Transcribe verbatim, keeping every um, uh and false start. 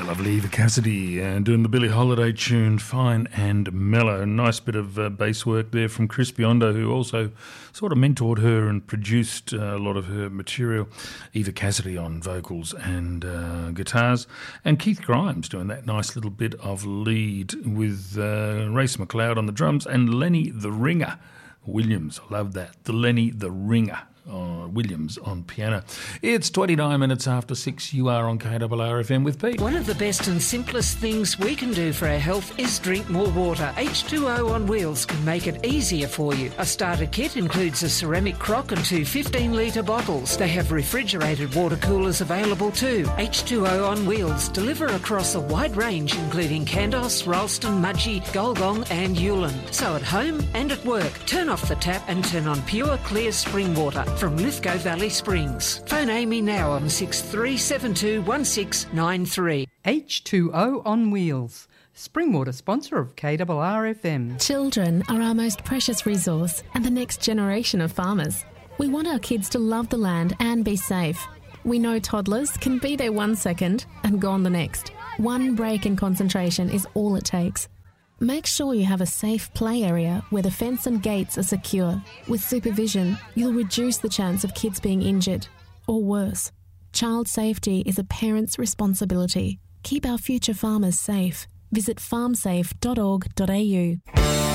Lovely Eva Cassidy uh, doing the Billie Holiday tune, Fine and Mellow. Nice bit of uh, bass work there from Chris Biondo, who also sort of mentored her and produced uh, a lot of her material. Eva Cassidy on vocals and uh, guitars. And Keith Grimes doing that nice little bit of lead with uh, Race McLeod on the drums and Lenny the Ringer Williams. I love that. The Lenny the Ringer. Uh, Williams on piano. It's twenty-nine minutes after six. You are on K R R F M with Pete. One of the best and simplest things we can do for our health is drink more water. H two O on wheels can make it easier for you. A starter kit includes a ceramic crock and two fifteen litre bottles. They have refrigerated water coolers available too. H two O on wheels deliver across a wide range including Candos, Ralston, Mudgee, Golgong and Yulin. So at home and at work, turn off the tap and turn on pure clear spring water from Lithgow Valley Springs. Phone Amy now on six three seven two one six nine three. H two O on wheels. Springwater sponsor of K R R F M. Children are our most precious resource and the next generation of farmers. We want our kids to love the land and be safe. We know toddlers can be there one second and gone the next. One break in concentration is all it takes. Make sure you have a safe play area where the fence and gates are secure. With supervision, you'll reduce the chance of kids being injured, or worse. Child safety is a parent's responsibility. Keep our future farmers safe. Visit farm safe dot org dot a u.